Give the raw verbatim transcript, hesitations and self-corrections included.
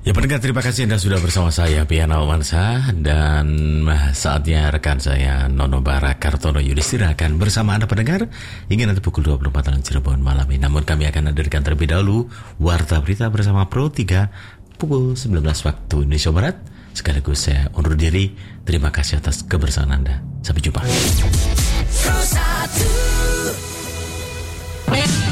Ya pendengar, terima kasih Anda sudah bersama saya Piana Omansa. Dan saatnya rekan saya Nono Bara Kartono Yudhistira akan bersama Anda pendengar hingga nanti pukul dua puluh empat dalam Cirebon malam ini. Namun kami akan hadirkan terlebih dahulu Warta Berita bersama Pro tiga pukul sembilan belas waktu Indonesia Barat. Sekaligus saya undur diri. Terima kasih atas kebersamaan Anda. Sampai jumpa.